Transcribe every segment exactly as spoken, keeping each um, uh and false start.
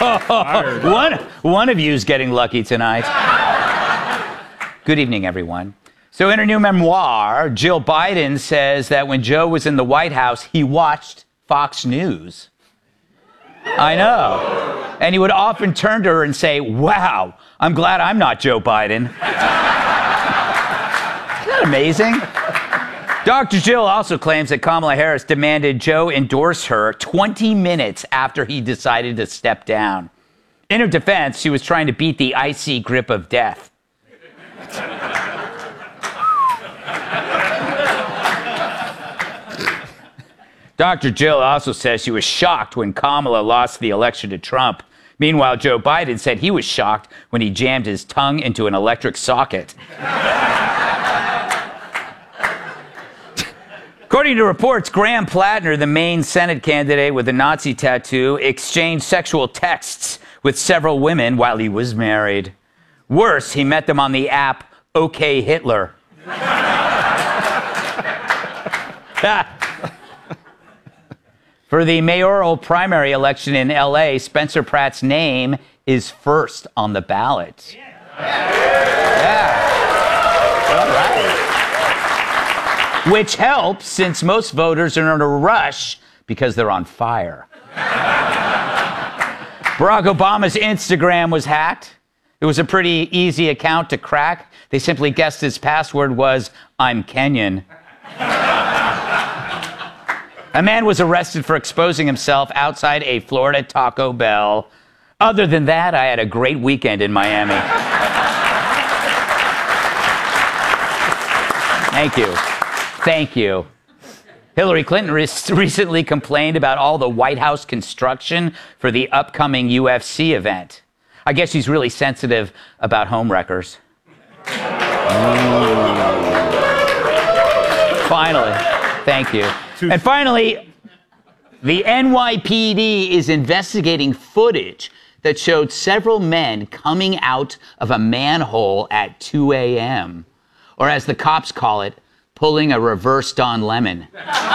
one, one of you's getting lucky tonight. Good evening, everyone. So in her new memoir, Jill Biden says that when Joe was in the White House, he watched Fox News. I know. And he would often turn to her and say, wow, I'm glad I'm not Joe Biden. Isn't that amazing? Doctor Jill also claims that Kamala Harris demanded Joe endorse her twenty minutes after he decided to step down. In her defense, she was trying to beat the icy grip of death. Doctor Jill also says she was shocked when Kamala lost the election to Trump. Meanwhile, Joe Biden said he was shocked when he jammed his tongue into an electric socket. According to reports, Graham Plattner, the Maine Senate candidate with a Nazi tattoo, exchanged sexual texts with several women while he was married. Worse, he met them on the app OK Hitler. For the mayoral primary election in L A, Spencer Pratt's name is first on the ballot. Yeah. yeah. All right. Which helps, since most voters are in a rush because they're on fire. Barack Obama's Instagram was hacked. It was a pretty easy account to crack. They simply guessed his password was, I'm Kenyan. A man was arrested for exposing himself outside a Florida Taco Bell. Other than that, I had a great weekend in Miami. Thank you. Thank you. Hillary Clinton re- recently complained about all the White House construction for the upcoming U F C event. I guess she's really sensitive about homewreckers. Finally. Thank you. And finally, the N Y P D is investigating footage that showed several men coming out of a manhole at two a.m., or as the cops call it, pulling a reverse Don Lemon.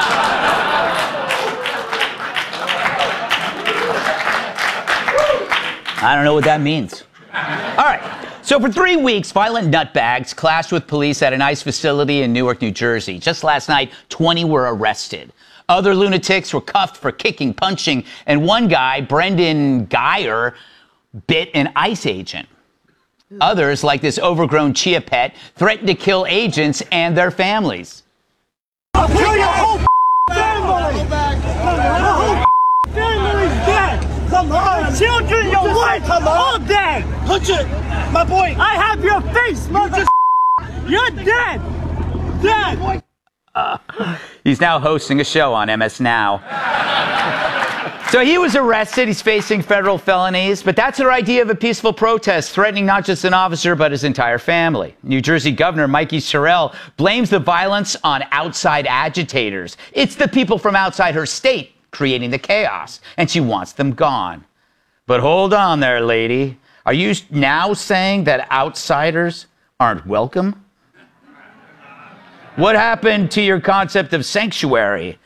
I don't know what that means. All right. So for three weeks, violent nutbags clashed with police at an ICE facility in Newark, New Jersey. Just last night, twenty were arrested. Other lunatics were cuffed for kicking, punching, and one guy, Brendan Geyer, bit an ICE agent. Others, like this overgrown chia pet, threatened to kill agents and their families. I'll kill your whole family! Your whole family's dead! Come on! Children, your wife, come on! All dead! Touch it! My boy! I have your face, mother! You're dead! Dead! Uh, he's now hosting a show on M S Now. So he was arrested. He's facing federal felonies. But that's her idea of a peaceful protest, threatening not just an officer, but his entire family. New Jersey Governor Mikey Sherrill blames the violence on outside agitators. It's the people from outside her state creating the chaos, and she wants them gone. But hold on there, lady. Are you now saying that outsiders aren't welcome? What happened to your concept of sanctuary?